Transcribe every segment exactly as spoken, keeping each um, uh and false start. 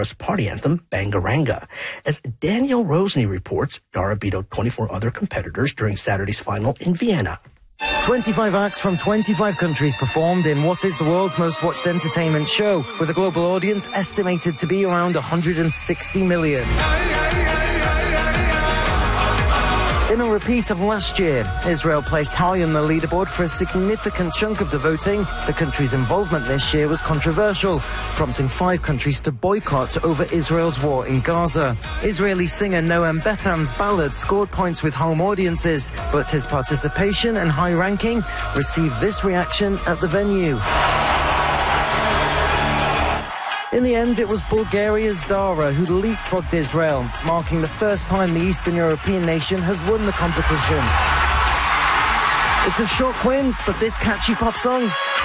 Yara's party anthem, Bangaranga. As Daniel Rosny reports, Yara beat out twenty-four other competitors during Saturday's final in Vienna. twenty-five acts from twenty-five countries performed in what is the world's most watched entertainment show, with a global audience estimated to be around one hundred sixty million. In a repeat of last year, Israel placed high on the leaderboard for a significant chunk of the voting. The country's involvement this year was controversial, prompting five countries to boycott over Israel's war in Gaza. Israeli singer Noam Betan's ballad scored points with home audiences, but his participation and high ranking received this reaction at the venue. In the end, it was Bulgaria's Dara who leapfrogged Israel, marking the first time the Eastern European nation has won the competition. It's a shock win, but this catchy pop song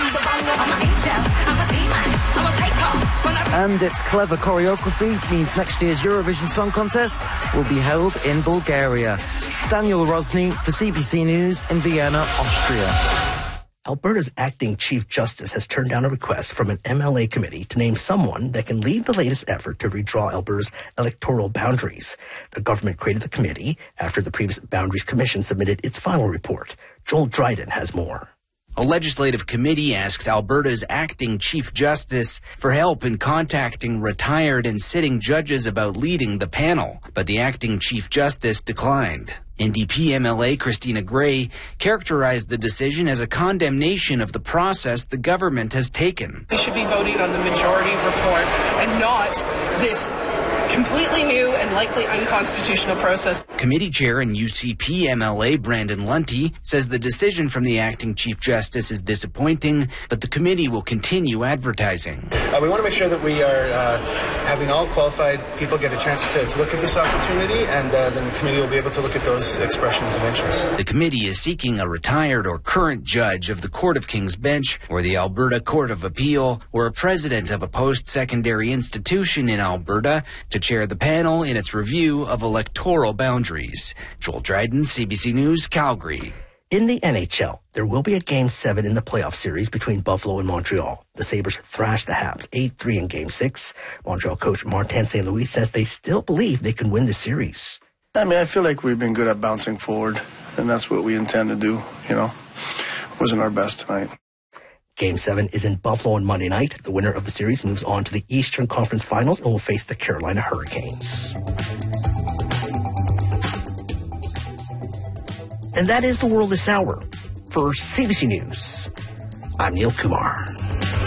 and its clever choreography means next year's Eurovision Song Contest will be held in Bulgaria. Daniel Rosny for C B C News in Vienna, Austria. Alberta's acting Chief Justice has turned down a request from an M L A committee to name someone that can lead the latest effort to redraw Alberta's electoral boundaries. The government created the committee after the previous Boundaries Commission submitted its final report. Joel Dryden has more. A legislative committee asked Alberta's acting Chief Justice for help in contacting retired and sitting judges about leading the panel, but the acting Chief Justice declined. N D P M L A Christina Gray characterized the decision as a condemnation of the process the government has taken. We should be voting on the majority report and not this completely new and likely unconstitutional process. Committee Chair and U C P M L A Brandon Lunty says the decision from the acting Chief Justice is disappointing, but the committee will continue advertising. Uh, we want to make sure that we are uh, having all qualified people get a chance to, to look at this opportunity, and uh, then the committee will be able to look at those expressions of interest. The committee is seeking a retired or current judge of the Court of King's Bench or the Alberta Court of Appeal, or a president of a post-secondary institution in Alberta to chair the panel in its review of electoral boundaries. Joel Dryden, C B C News, Calgary. In the N H L, there will be a Game seven in the playoff series between Buffalo and Montreal. The Sabres thrashed the Habs eight three in Game six. Montreal coach Martin Saint Louis says they still believe they can win the series. I mean, I feel like we've been good at bouncing forward, and that's what we intend to do, you know. Wasn't our best tonight. Game seven is in Buffalo on Monday night. The winner of the series moves on to the Eastern Conference Finals and will face the Carolina Hurricanes. And that is the world this hour. For C B C News, I'm Neil Kumar.